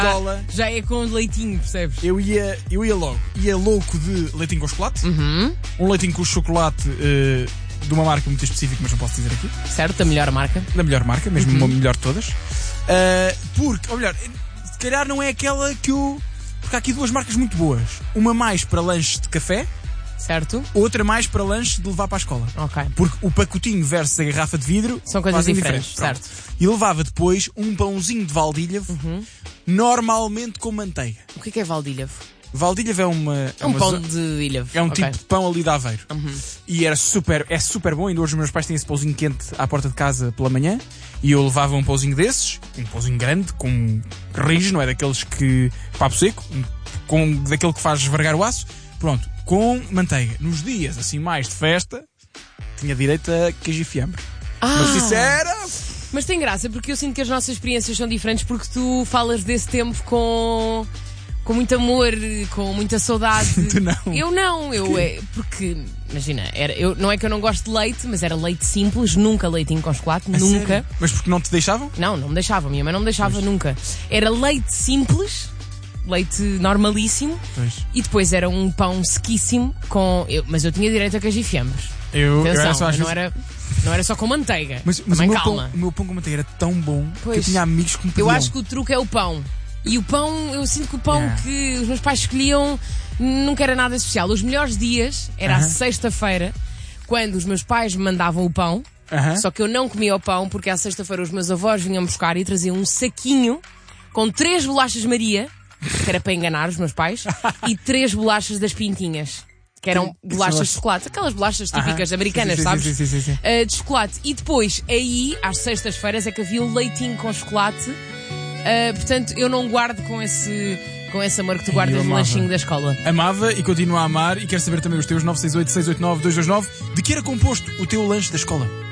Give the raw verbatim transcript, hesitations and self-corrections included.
escola. Já é com leitinho, percebes? Eu ia, eu ia logo. Ia louco de leitinho com chocolate. Uhum. Um leitinho com chocolate uh, de uma marca muito específica, mas não posso dizer aqui. Certo, da melhor marca. Da melhor marca, mesmo Uhum. uma melhor de todas. Uh, porque, ou melhor, se calhar não é aquela que eu... Porque há aqui duas marcas muito boas. Uma mais para lanche de café. Certo? Outra mais para lanche de levar para a escola. Ok. Porque o pacotinho versus a garrafa de vidro São coisas fazem diferentes, diferença. certo. E levava depois um pãozinho de valdilhavo, Uhum. normalmente com manteiga. O que é que é valdilhavo? Valdilhavo é uma... É, É um uma pão zo- de ilhavo. é um Ok. tipo de pão ali de Aveiro. Uhum. E era super, é super bom. Ainda hoje os meus pais têm esse pãozinho quente à porta de casa pela manhã. E eu levava um pãozinho desses, um pãozinho grande, com rijo, não é daqueles que... papo seco, um- com, daquele que faz esvergar o aço. Pronto, com manteiga. Nos dias assim mais de festa, tinha direito a queijo e fiambre. Ah, Mas isso era... mas tem graça porque eu sinto que as nossas experiências são diferentes porque tu falas desse tempo com, com muito amor, com muita saudade. Tu não. Eu não, eu é. Porque, imagina, era, eu, não é que eu não gosto de leite, mas era leite simples, nunca leitinho com chocolate, A nunca. sério? Mas porque não te deixavam? Não, não me deixava, minha mãe não me deixava nunca. Era leite simples, leite normalíssimo, Pois. e depois era um pão sequíssimo com. Eu, mas eu tinha direito a queijo e fiambres. Eu, eu era Atenção, só às não, vezes... era, não era só com manteiga. Mas, mas o, Também meu calma. pão, o meu pão com manteiga era tão bom que Pois. eu tinha amigos que me pediam. Eu acho que o truque é o pão. E o pão, eu sinto que o pão Yeah. que os meus pais escolhiam nunca era nada especial. Os melhores dias era a Aham. sexta-feira, quando os meus pais me mandavam o pão. Aham. Só que eu não comia o pão porque à sexta-feira os meus avós vinham buscar e traziam um saquinho com três bolachas Maria, que era para enganar os meus pais, e três bolachas das Pintinhas, que eram Sim, bolachas sim, de chocolate, aquelas bolachas Aham. típicas americanas, Sim, sim, sabes? sim, sim, sim, sim. Uh, de chocolate. E depois, aí, às sextas-feiras, é que havia o leitinho com chocolate. Uh, portanto, eu não guardo com esse, com esse amor que tu guardas Eu no amava. lanchinho da escola. Amava e continuo a amar e quero saber também os teus nove seis oito, seis oito nove, dois dois nove. De que era composto o teu lanche da escola?